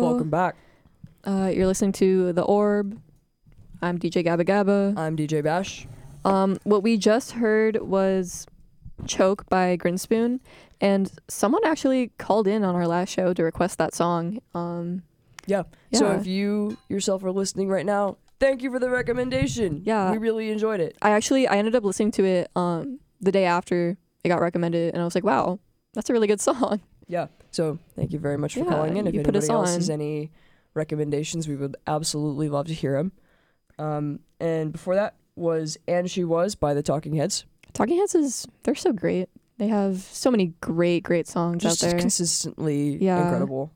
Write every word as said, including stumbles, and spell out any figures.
Hello. Welcome back. Uh, you're listening to The Orb. I'm D J Gabba Gabba. I'm D J Bash. Um, what we just heard was Choke by Grinspoon, and someone actually called in on our last show to request that song. Um, Yeah. yeah. So if you yourself are listening right now, thank you for the recommendation. Yeah. We really enjoyed it. I actually, I ended up listening to it um, the day after it got recommended, and I was like, wow, that's a really good song. Yeah. So thank you very much for Yeah, calling in. If you put us anybody else on. has any recommendations, we would absolutely love to hear them. Um, and before that was And She Was by the Talking Heads. Talking Heads is, they're so great. They have so many great, great songs Just out there. consistently Yeah. incredible.